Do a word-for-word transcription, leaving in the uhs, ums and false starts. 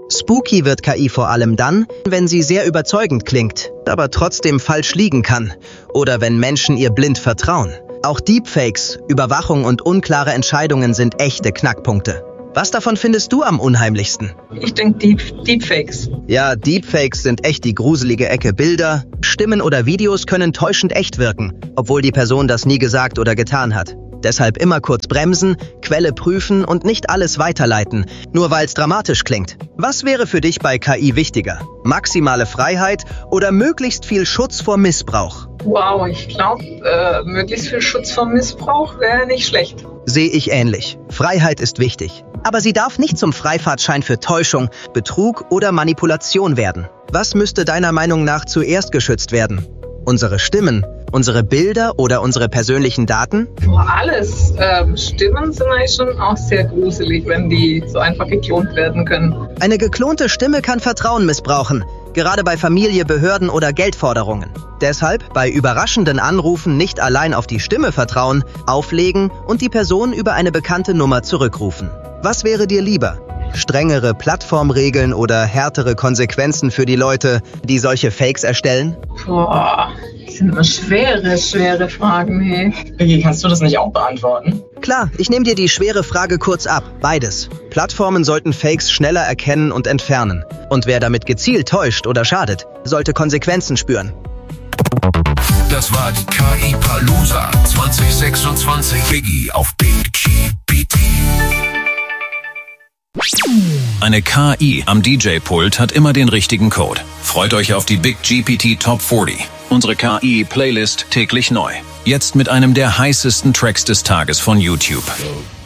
Spooky wird K I vor allem dann, wenn sie sehr überzeugend klingt, aber trotzdem falsch liegen kann. Oder wenn Menschen ihr blind vertrauen. Auch Deepfakes, Überwachung und unklare Entscheidungen sind echte Knackpunkte. Was davon findest du am unheimlichsten? Ich denke Deep, Deepfakes. Ja, Deepfakes sind echt die gruselige Ecke. Bilder, Stimmen oder Videos können täuschend echt wirken, obwohl die Person das nie gesagt oder getan hat. Deshalb immer kurz bremsen, Quelle prüfen und nicht alles weiterleiten, nur weil es dramatisch klingt. Was wäre für dich bei K I wichtiger? Maximale Freiheit oder möglichst viel Schutz vor Missbrauch? Wow, ich glaube, äh, möglichst viel Schutz vor Missbrauch wäre nicht schlecht. Sehe ich ähnlich. Freiheit ist wichtig. Aber sie darf nicht zum Freifahrtschein für Täuschung, Betrug oder Manipulation werden. Was müsste deiner Meinung nach zuerst geschützt werden? Unsere Stimmen, unsere Bilder oder unsere persönlichen Daten? Boah, alles. Ähm, Stimmen sind eigentlich schon auch sehr gruselig, wenn die so einfach geklont werden können. Eine geklonte Stimme kann Vertrauen missbrauchen, gerade bei Familie, Behörden oder Geldforderungen. Deshalb bei überraschenden Anrufen nicht allein auf die Stimme vertrauen, auflegen und die Person über eine bekannte Nummer zurückrufen. Was wäre dir lieber? Strengere Plattformregeln oder härtere Konsequenzen für die Leute, die solche Fakes erstellen? Boah, das sind immer schwere, schwere Fragen, hey. Vicky, kannst du das nicht auch beantworten? Klar, ich nehme dir die schwere Frage kurz ab. Beides. Plattformen sollten Fakes schneller erkennen und entfernen. Und wer damit gezielt täuscht oder schadet, sollte Konsequenzen spüren. Das war die K I-Palooza zwanzig sechsundzwanzig. Biggie auf Big G P T. Eine K I am D J-Pult hat immer den richtigen Code. Freut euch auf die Big G P T Top vierzig. Unsere K I-Playlist täglich neu. Jetzt mit einem der heißesten Tracks des Tages von YouTube.